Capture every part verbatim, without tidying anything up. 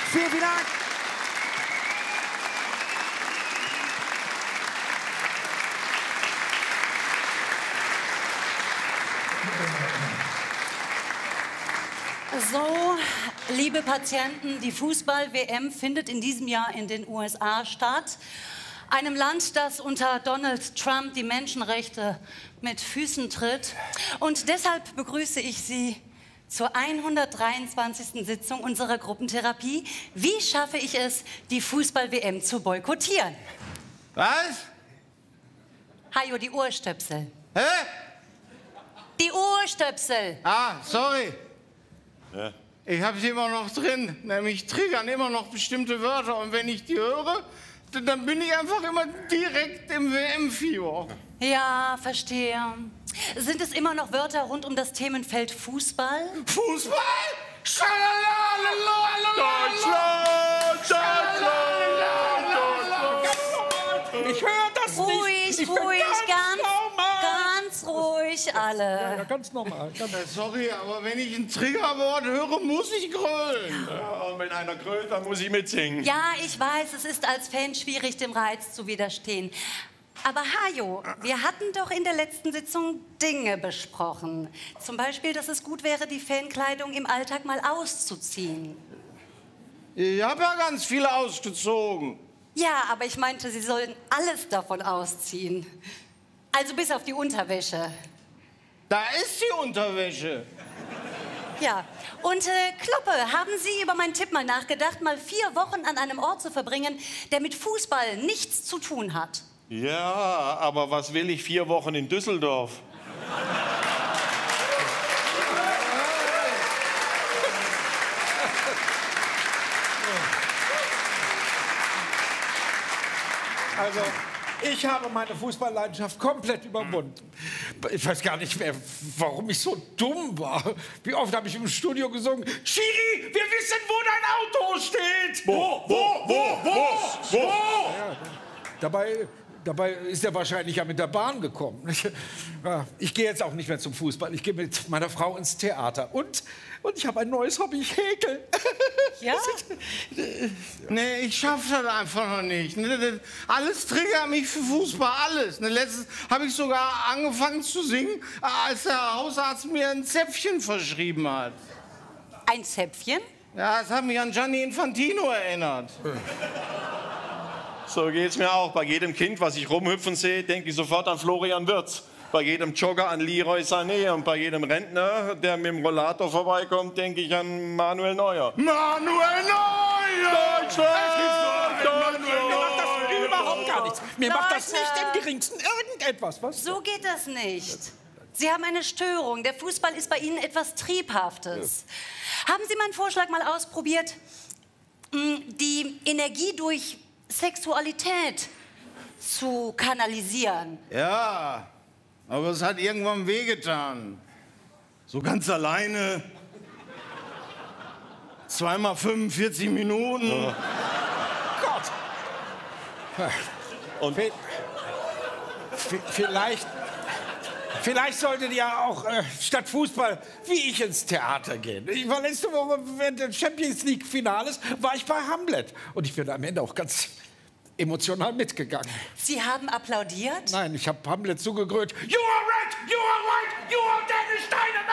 Vielen, vielen Dank. So, liebe Patienten, die Fußball-W M findet in diesem Jahr in den U S A statt. Einem Land, das unter Donald Trump die Menschenrechte mit Füßen tritt. Und deshalb begrüße ich Sie zur hundertdreiundzwanzigsten Sitzung unserer Gruppentherapie. Wie schaffe ich es, die Fußball-W M zu boykottieren? Was? Hajo, die Ohrstöpsel. Hä? Die Ohrstöpsel. Ah, sorry. Ja. Ich habe sie immer noch drin. Nämlich triggern immer noch bestimmte Wörter. Und wenn ich die höre, dann bin ich einfach immer direkt im W M-Fieber. Ja, verstehe. Sind es immer noch Wörter rund um das Themenfeld Fußball? Fußball? Deutschland! Deutschland! Ich höre das Ruhig, nicht. Ich bin ruhig, ganz, normal. ganz ruhig alle. Ja, ja, ganz normal. Ganz Äh, Sorry, aber wenn ich ein Triggerwort höre, muss ich grölen. Ja, und wenn einer grölt, dann muss ich mitsingen. Ja, ich weiß, es ist als Fan schwierig, dem Reiz zu widerstehen. Aber Hajo, wir hatten doch in der letzten Sitzung Dinge besprochen. Zum Beispiel, dass es gut wäre, die Fankleidung im Alltag mal auszuziehen. Ich habe ja ganz viele ausgezogen. Ja, aber ich meinte, Sie sollen alles davon ausziehen. Also bis auf die Unterwäsche. Da ist die Unterwäsche. Ja, und äh, Kloppe, haben Sie über meinen Tipp mal nachgedacht, mal vier Wochen an einem Ort zu verbringen, der mit Fußball nichts zu tun hat? Ja, aber was will ich vier Wochen in Düsseldorf? Also, ich habe meine Fußballleidenschaft komplett überwunden. Ich weiß gar nicht mehr, warum ich so dumm war. Wie oft habe ich im Studio gesungen, Schiri, wir wissen, wo dein Auto steht. Wo, wo, wo, wo, wo? Ja, dabei, dabei ist er wahrscheinlich ja mit der Bahn gekommen. Ja, ich gehe jetzt auch nicht mehr zum Fußball. Ich gehe mit meiner Frau ins Theater. Und, und ich habe ein neues Hobby, ich häkel. Ja? Nee, ich schaffe das einfach noch nicht. Alles triggert mich für Fußball, alles. Letztens habe ich sogar angefangen zu singen, als der Hausarzt mir ein Zäpfchen verschrieben hat. Ein Zäpfchen? Ja, das hat mich an Gianni Infantino erinnert. So geht's mir auch. Bei jedem Kind, was ich rumhüpfen sehe, denke ich sofort an Florian Wirtz. Bei jedem Jogger an Leroy Sané und bei jedem Rentner, der mit dem Rollator vorbeikommt, denke ich an Manuel Neuer. Manuel Neuer! Deutschland! Mir macht das überhaupt gar nichts. Mir macht das Leute. nicht im geringsten irgendetwas. Was? So geht das nicht. Sie haben eine Störung. Der Fußball ist bei Ihnen etwas Triebhaftes. Haben Sie meinen Vorschlag mal ausprobiert, mh, die Energie durch Sexualität zu kanalisieren? Ja, aber es hat irgendwann wehgetan. So ganz alleine. Zweimal fünfundvierzig Minuten. Ja. Gott. Und V- Vielleicht, vielleicht solltet ihr auch äh, statt Fußball wie ich ins Theater gehen. Ich war letzte Woche während des Champions League Finales war ich bei Hamlet und ich bin am Ende auch ganz emotional mitgegangen. Sie haben applaudiert? Nein, ich habe Hamlet zugegrölt. You are right, you are right, you are Dennis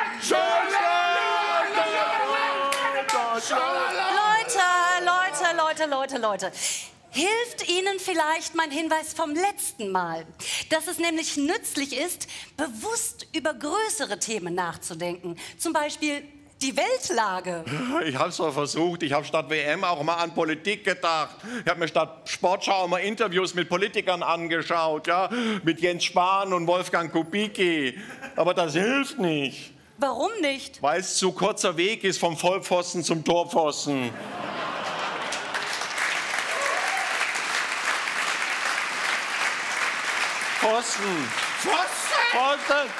Leute, Leute, Leute, Leute, Leute. Hilft Ihnen vielleicht mein Hinweis vom letzten Mal, dass es nämlich nützlich ist, bewusst über größere Themen nachzudenken. Zum Beispiel die Weltlage. ich habe es doch versucht. Ich habe statt W M auch mal an Politik gedacht. Ich habe mir statt Sportschau mal Interviews mit Politikern angeschaut, ja, mit Jens Spahn und Wolfgang Kubicki. Aber das hilft nicht. Warum nicht? Weil es zu kurzer Weg ist vom Vollpfosten zum Torpfosten. Pfosten. Pfosten! Pfosten.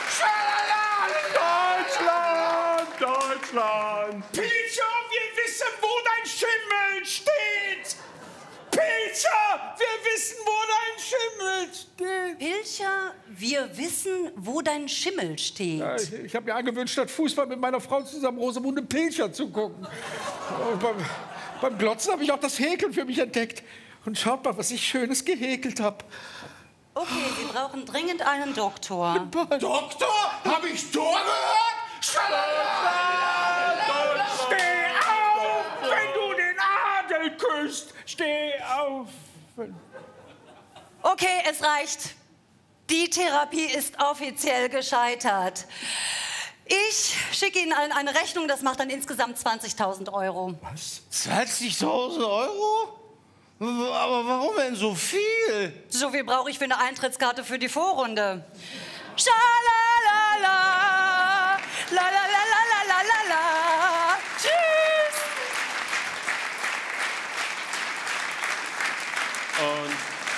Deutschland! Deutschland! Pilcher, wir wissen, wo dein Schimmel steht! Pilcher, wir wissen, wo dein Schimmel steht! Pilcher, wir wissen, wo dein Schimmel steht. Ja, ich ich habe mir angewöhnt, statt Fußball mit meiner Frau zusammen Rosamunde Pilcher zu gucken. Und beim, Beim Glotzen habe ich auch das Häkeln für mich entdeckt. Und schaut mal, was ich Schönes gehäkelt habe. Okay, Sie brauchen dringend einen Doktor. Doktor? Hab ich Tor gehört? Schalalala. Steh auf, wenn du den Adel küsst. Steh auf. Okay, es reicht. Die Therapie ist offiziell gescheitert. Ich schicke Ihnen allen eine Rechnung, das macht dann insgesamt zwanzigtausend Euro. Was? zwanzigtausend Euro? Aber warum denn so viel? So viel brauche ich für eine Eintrittskarte für die Vorrunde. Schalalala, la la la la la la la la. Tschüss. Und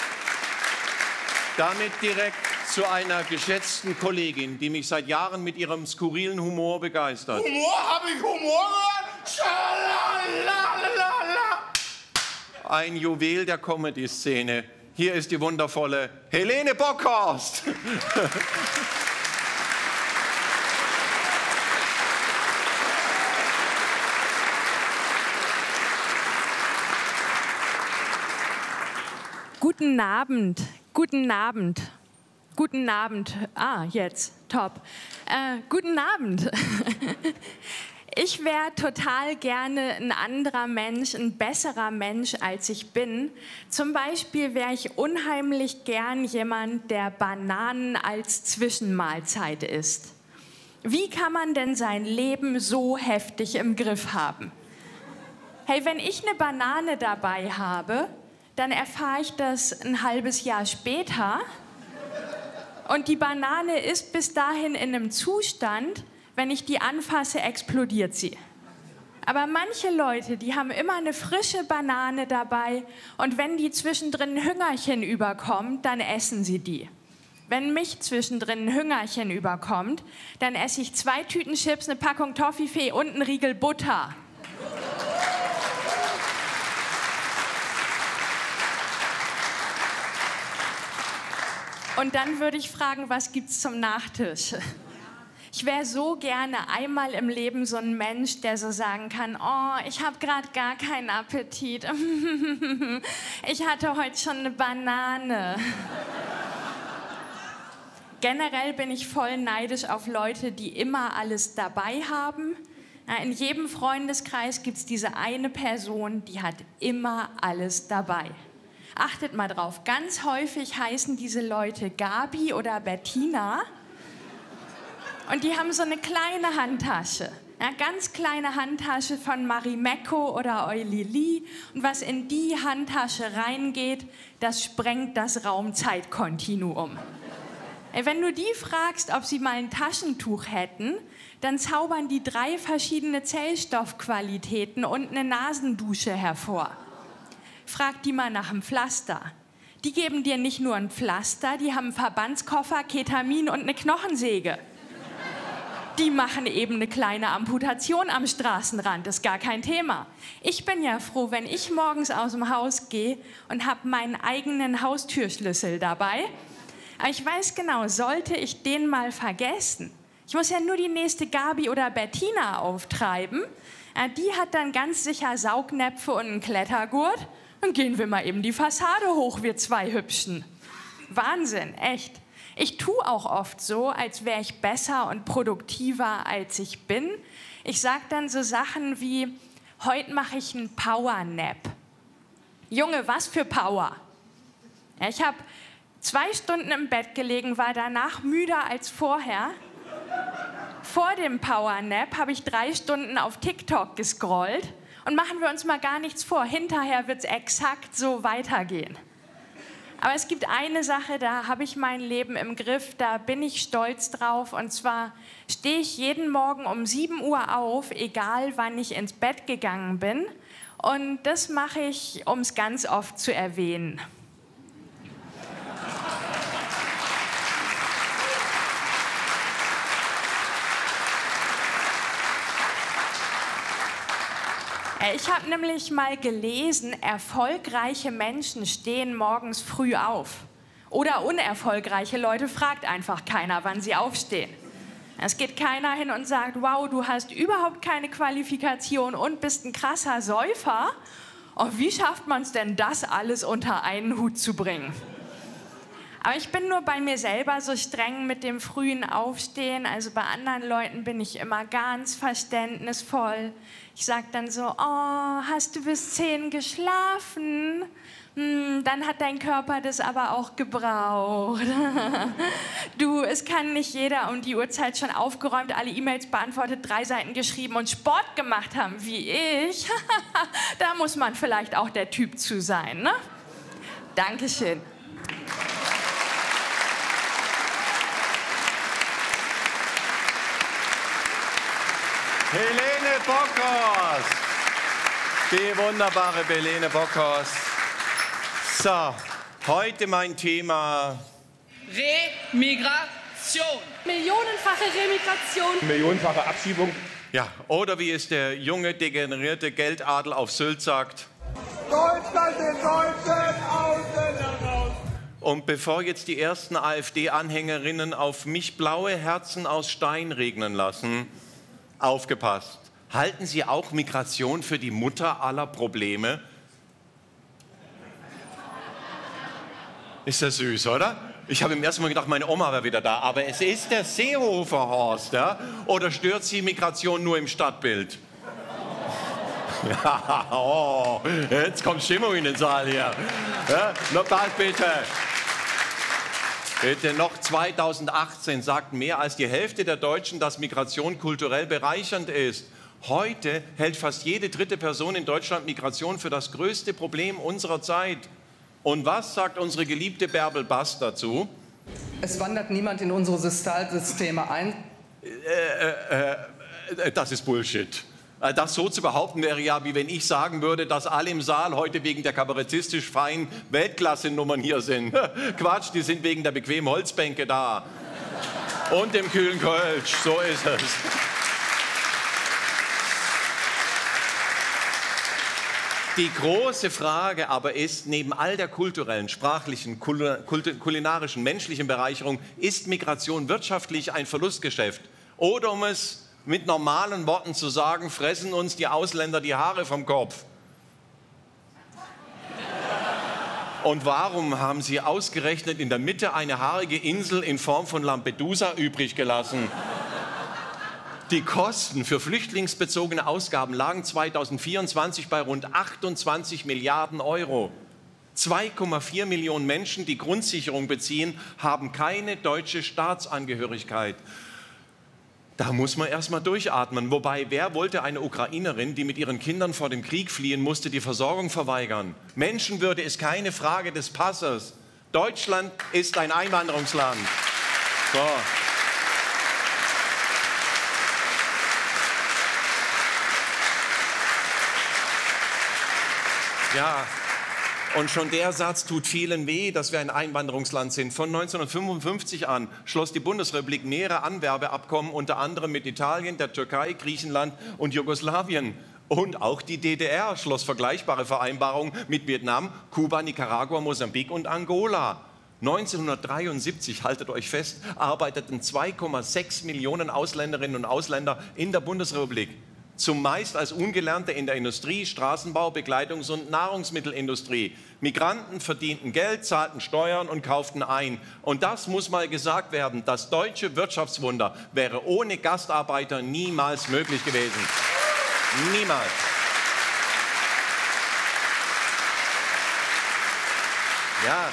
damit direkt zu einer geschätzten Kollegin, die mich seit Jahren mit ihrem skurrilen Humor begeistert. Humor? Hab ich Humor gehört? Schalalala. Ein Juwel der Comedy-Szene. Hier ist die wundervolle Helene Bockhorst. Guten Abend, guten Abend, guten Abend. Ah, jetzt, top. Äh, guten Abend. Ich wäre total gerne ein anderer Mensch, ein besserer Mensch, als ich bin. Zum Beispiel wäre ich unheimlich gern jemand, der Bananen als Zwischenmahlzeit isst. Wie kann man denn sein Leben so heftig im Griff haben? Hey, wenn ich eine Banane dabei habe, dann erfahre ich das ein halbes Jahr später. Und die Banane ist bis dahin in einem Zustand, wenn ich die anfasse, explodiert sie. Aber manche Leute, die haben immer eine frische Banane dabei und wenn die zwischendrin ein Hüngerchen überkommt, dann essen sie die. Wenn mich zwischendrin ein Hüngerchen überkommt, dann esse ich zwei Tüten Chips, eine Packung Toffifee und einen Riegel Butter. Und dann würde ich fragen, was gibt's zum Nachtisch? Ich wäre so gerne einmal im Leben so ein Mensch, der so sagen kann, oh, ich habe gerade gar keinen Appetit. Ich hatte heute schon eine Banane. Generell bin ich voll neidisch auf Leute, die immer alles dabei haben. In jedem Freundeskreis gibt es diese eine Person, die hat immer alles dabei. Achtet mal drauf, ganz häufig heißen diese Leute Gabi oder Bettina. Und die haben so eine kleine Handtasche, ja, ganz kleine Handtasche von Marimekko oder Eulili. Und was in die Handtasche reingeht, das sprengt das Raum-Zeit-Kontinuum. Wenn du die fragst, ob sie mal ein Taschentuch hätten, dann zaubern die drei verschiedene Zellstoffqualitäten und eine Nasendusche hervor. Frag die mal nach einem Pflaster. Die geben dir nicht nur ein Pflaster, die haben einen Verbandskoffer, Ketamin und eine Knochensäge. Die machen eben eine kleine Amputation am Straßenrand, das ist gar kein Thema. Ich bin ja froh, wenn ich morgens aus dem Haus gehe und habe meinen eigenen Haustürschlüssel dabei. Aber ich weiß genau, sollte ich den mal vergessen, ich muss ja nur die nächste Gabi oder Bettina auftreiben, die hat dann ganz sicher Saugnäpfe und einen Klettergurt, dann gehen wir mal eben die Fassade hoch, wir zwei Hübschen. Wahnsinn, echt. Ich tue auch oft so, als wäre ich besser und produktiver, als ich bin. Ich sage dann so Sachen wie, heute mache ich einen Power-Nap. Junge, was für Power? Ja, ich habe zwei Stunden im Bett gelegen, war danach müder als vorher. Vor dem Power-Nap habe ich drei Stunden auf TikTok gescrollt. Und machen wir uns mal gar nichts vor, hinterher wird es exakt so weitergehen. Aber es gibt eine Sache, da habe ich mein Leben im Griff, da bin ich stolz drauf. Und zwar stehe ich jeden Morgen um sieben Uhr auf, egal wann ich ins Bett gegangen bin. Und das mache ich, um es ganz oft zu erwähnen. Ich habe nämlich mal gelesen, erfolgreiche Menschen stehen morgens früh auf. Oder unerfolgreiche Leute, fragt einfach keiner, wann sie aufstehen. Es geht keiner hin und sagt, wow, du hast überhaupt keine Qualifikation und bist ein krasser Säufer. Und wie schafft man es denn, das alles unter einen Hut zu bringen? Aber ich bin nur bei mir selber so streng mit dem frühen Aufstehen. Also bei anderen Leuten bin ich immer ganz verständnisvoll. Ich sage dann so, oh, hast du bis zehn geschlafen? Hm, dann hat dein Körper das aber auch gebraucht. Du, es kann nicht jeder um die Uhrzeit schon aufgeräumt, alle E-Mails beantwortet, drei Seiten geschrieben und Sport gemacht haben wie ich. Da muss man vielleicht auch der Typ zu sein, ne? Dankeschön. Helene Bockhorst. Die wunderbare Helene Bockhorst. So, heute mein Thema Remigration. Millionenfache Remigration. Millionenfache Abschiebung. Ja, oder wie es der junge, degenerierte Geldadel auf Sylt sagt. Deutschland den Deutschen, Ausländer raus. Und bevor jetzt die ersten AfD-Anhängerinnen auf mich blaue Herzen aus Stein regnen lassen, aufgepasst. Halten Sie auch Migration für die Mutter aller Probleme? Ist das süß, oder? Ich habe im ersten Mal gedacht, meine Oma wäre wieder da. Aber es ist der Seehofer Horst, ja? Oder stört Sie Migration nur im Stadtbild? Ja, oh, jetzt kommt Stimmung in den Saal hier. Ja, noch bald bitte. Bitte, noch zweitausendachtzehn sagten mehr als die Hälfte der Deutschen, dass Migration kulturell bereichernd ist. Heute hält fast jede dritte Person in Deutschland Migration für das größte Problem unserer Zeit. Und was sagt unsere geliebte Bärbel Bass dazu? Es wandert niemand in unsere Sozialsysteme ein. Äh, äh, äh, das ist Bullshit. Das so zu behaupten wäre ja, wie wenn ich sagen würde, dass alle im Saal heute wegen der kabarettistisch freien Weltklasse-Nummern hier sind. Quatsch, die sind wegen der bequemen Holzbänke da. Und dem kühlen Kölsch, so ist es. Die große Frage aber ist, neben all der kulturellen, sprachlichen, kulinarischen, menschlichen Bereicherung, ist Migration wirtschaftlich ein Verlustgeschäft? Oder um es mit normalen Worten zu sagen, fressen uns die Ausländer die Haare vom Kopf? Und warum haben Sie ausgerechnet in der Mitte eine haarige Insel in Form von Lampedusa übrig gelassen? Die Kosten für flüchtlingsbezogene Ausgaben lagen zweitausendvierundzwanzig bei rund achtundzwanzig Milliarden Euro. zwei Komma vier Millionen Menschen, die Grundsicherung beziehen, haben keine deutsche Staatsangehörigkeit. Da muss man erst mal durchatmen. Wobei, wer wollte eine Ukrainerin, die mit ihren Kindern vor dem Krieg fliehen musste, die Versorgung verweigern? Menschenwürde ist keine Frage des Passes. Deutschland ist ein Einwanderungsland. So. Ja, und schon der Satz tut vielen weh, dass wir ein Einwanderungsland sind. Von neunzehnhundertfünfundfünfzig an schloss die Bundesrepublik mehrere Anwerbeabkommen, unter anderem mit Italien, der Türkei, Griechenland und Jugoslawien. Und auch die D D R schloss vergleichbare Vereinbarungen mit Vietnam, Kuba, Nicaragua, Mosambik und Angola. neunzehnhundertdreiundsiebzig, haltet euch fest, arbeiteten zwei Komma sechs Millionen Ausländerinnen und Ausländer in der Bundesrepublik. Zumeist als Ungelernte in der Industrie, Straßenbau, Bekleidungs- und Nahrungsmittelindustrie. Migranten verdienten Geld, zahlten Steuern und kauften ein. Und das muss mal gesagt werden, das deutsche Wirtschaftswunder wäre ohne Gastarbeiter niemals möglich gewesen. Niemals. Ja.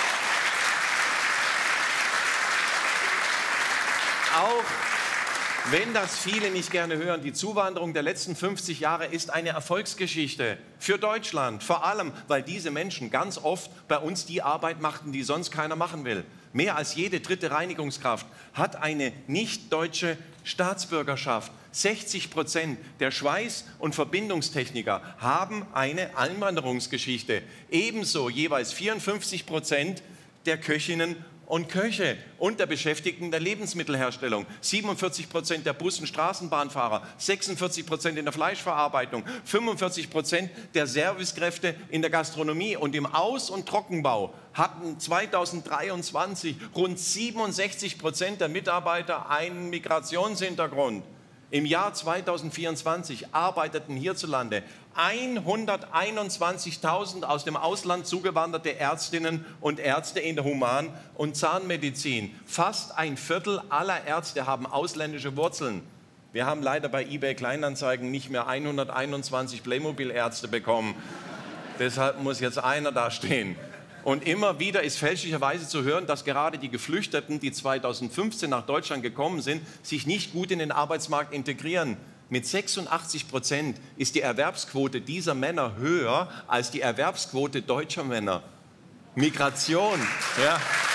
Auch wenn das viele nicht gerne hören, die Zuwanderung der letzten fünfzig Jahre ist eine Erfolgsgeschichte für Deutschland. Vor allem, weil diese Menschen ganz oft bei uns die Arbeit machten, die sonst keiner machen will. Mehr als jede dritte Reinigungskraft hat eine nicht-deutsche Staatsbürgerschaft. sechzig Prozent der Schweiß- und Verbindungstechniker haben eine Einwanderungsgeschichte. Ebenso jeweils vierundfünfzig Prozent der Köchinnen und Köche und der Beschäftigten der Lebensmittelherstellung, siebenundvierzig Prozent der Bus- und Straßenbahnfahrer, sechsundvierzig Prozent in der Fleischverarbeitung, fünfundvierzig Prozent der Servicekräfte in der Gastronomie und im Aus- und Trockenbau hatten zweitausenddreiundzwanzig rund siebenundsechzig Prozent der Mitarbeiter einen Migrationshintergrund. Im Jahr zweitausendvierundzwanzig arbeiteten hierzulande hunderteinundzwanzigtausend aus dem Ausland zugewanderte Ärztinnen und Ärzte in der Human- und Zahnmedizin. Fast ein Viertel aller Ärzte haben ausländische Wurzeln. Wir haben leider bei eBay Kleinanzeigen nicht mehr hunderteinundzwanzig Playmobil-Ärzte bekommen. Deshalb muss jetzt einer da stehen. Und immer wieder ist fälschlicherweise zu hören, dass gerade die Geflüchteten, die zweitausendfünfzehn nach Deutschland gekommen sind, sich nicht gut in den Arbeitsmarkt integrieren. Mit sechsundachtzig Prozent ist die Erwerbsquote dieser Männer höher als die Erwerbsquote deutscher Männer. Migration, ja.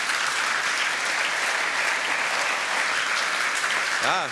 Ja.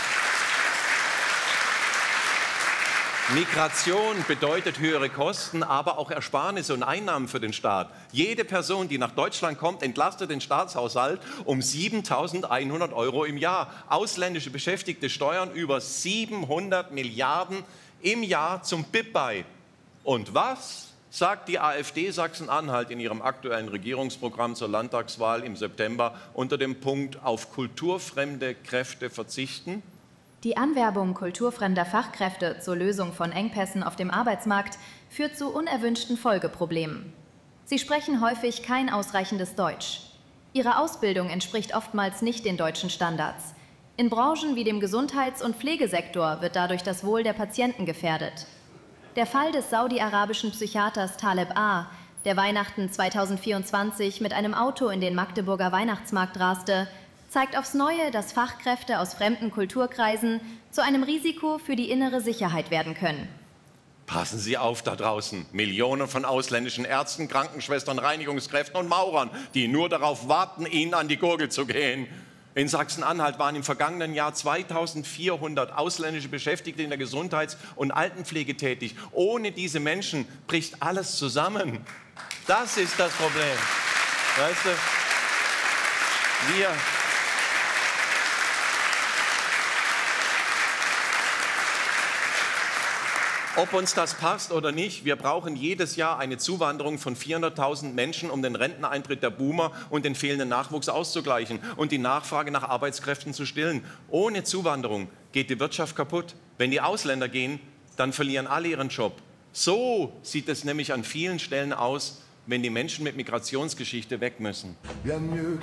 Migration bedeutet höhere Kosten, aber auch Ersparnisse und Einnahmen für den Staat. Jede Person, die nach Deutschland kommt, entlastet den Staatshaushalt um siebentausendeinhundert Euro im Jahr. Ausländische Beschäftigte steuern über siebenhundert Milliarden im Jahr zum B I P bei. Und was sagt die AfD Sachsen-Anhalt in ihrem aktuellen Regierungsprogramm zur Landtagswahl im September unter dem Punkt auf kulturfremde Kräfte verzichten? Die Anwerbung kulturfremder Fachkräfte zur Lösung von Engpässen auf dem Arbeitsmarkt führt zu unerwünschten Folgeproblemen. Sie sprechen häufig kein ausreichendes Deutsch. Ihre Ausbildung entspricht oftmals nicht den deutschen Standards. In Branchen wie dem Gesundheits- und Pflegesektor wird dadurch das Wohl der Patienten gefährdet. Der Fall des saudi-arabischen Psychiaters Taleb A., der Weihnachten zweitausendvierundzwanzig mit einem Auto in den Magdeburger Weihnachtsmarkt raste, zeigt aufs Neue, dass Fachkräfte aus fremden Kulturkreisen zu einem Risiko für die innere Sicherheit werden können. Passen Sie auf da draußen. Millionen von ausländischen Ärzten, Krankenschwestern, Reinigungskräften und Maurern, die nur darauf warten, Ihnen an die Gurgel zu gehen. In Sachsen-Anhalt waren im vergangenen Jahr zweitausendvierhundert ausländische Beschäftigte in der Gesundheits- und Altenpflege tätig. Ohne diese Menschen bricht alles zusammen. Das ist das Problem. Weißt du, wir... Ob uns das passt oder nicht, wir brauchen jedes Jahr eine Zuwanderung von vierhunderttausend Menschen, um den Renteneintritt der Boomer und den fehlenden Nachwuchs auszugleichen und die Nachfrage nach Arbeitskräften zu stillen. Ohne Zuwanderung geht die Wirtschaft kaputt. Wenn die Ausländer gehen, dann verlieren alle ihren Job. So sieht es nämlich an vielen Stellen aus, wenn die Menschen mit Migrationsgeschichte weg müssen.